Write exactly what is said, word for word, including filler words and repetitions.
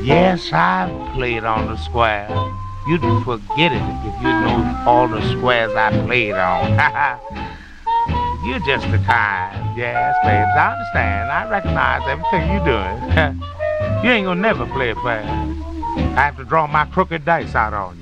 Yes, I've played on the square. You'd forget it if you knew all the squares I played on. You're just the kind. Yes, babes, I understand. I recognize everything you're doing. You ain't gonna never play it fair. I have to draw my crooked dice out on you.